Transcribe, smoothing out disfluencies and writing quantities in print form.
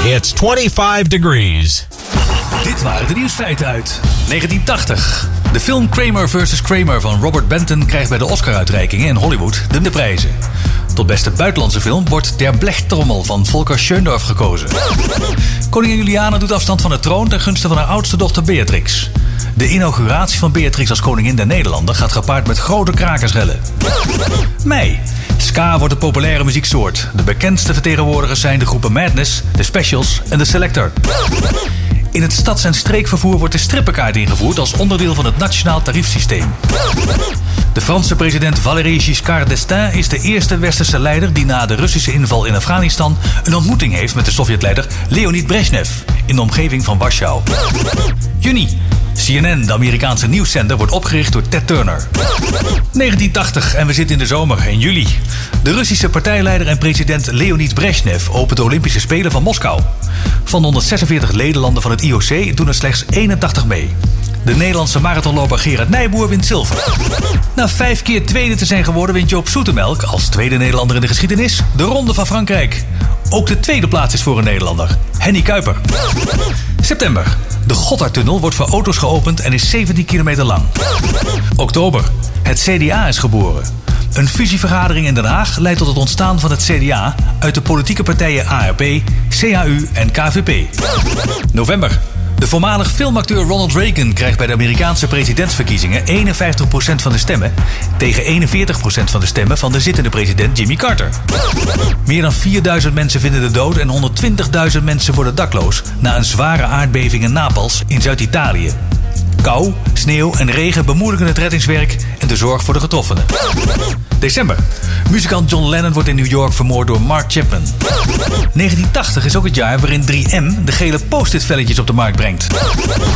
It's 25 degrees. Dit waren de nieuwsfeiten uit 1980. De film Kramer vs. Kramer van Robert Benton krijgt bij de Oscar-uitreikingen in Hollywood de prijzen. Tot beste buitenlandse film wordt Der Blechtrommel van Volker Schoendorf gekozen. Koningin Juliana doet afstand van de troon ten gunste van haar oudste dochter Beatrix. De inauguratie van Beatrix als koningin der Nederlanden gaat gepaard met grote krakersrellen. Mei. Ska wordt een populaire muzieksoort. De bekendste vertegenwoordigers zijn de groepen Madness, The Specials en The Selector. In het stads- en streekvervoer wordt de strippenkaart ingevoerd als onderdeel van het nationaal tariefsysteem. De Franse president Valéry Giscard d'Estaing is de eerste westerse leider die na de Russische inval in Afghanistan een ontmoeting heeft met de Sovjetleider Leonid Brezhnev in de omgeving van Warschau. Juni. CNN, de Amerikaanse nieuwszender, wordt opgericht door Ted Turner. 1980 en we zitten in de zomer, in juli. De Russische partijleider en president Leonid Brezhnev opent de Olympische Spelen van Moskou. Van de 146 ledenlanden van het IOC doen er slechts 81 mee. De Nederlandse marathonloper Gerard Nijboer wint zilver. Na 5 keer tweede te zijn geworden wint Joop Zoetemelk als tweede Nederlander in de geschiedenis de Ronde van Frankrijk. Ook de tweede plaats is voor een Nederlander, Henny Kuiper. September. De Gotthardtunnel wordt voor auto's geopend en is 17 kilometer lang. Oktober. Het CDA is geboren. Een fusievergadering in Den Haag leidt tot het ontstaan van het CDA uit de politieke partijen ARP, CAU en KVP. November. De voormalig filmacteur Ronald Reagan krijgt bij de Amerikaanse presidentsverkiezingen 51% van de stemmen tegen 41% van de stemmen van de zittende president Jimmy Carter. Meer dan 4000 mensen vinden de dood en 120.000 mensen worden dakloos na een zware aardbeving in Napels in Zuid-Italië. Kou, sneeuw en regen bemoeilijken het reddingswerk en de zorg voor de getroffenen. December. Muzikant John Lennon wordt in New York vermoord door Mark Chapman. 1980 is ook het jaar waarin 3M de gele post-it velletjes op de markt brengt.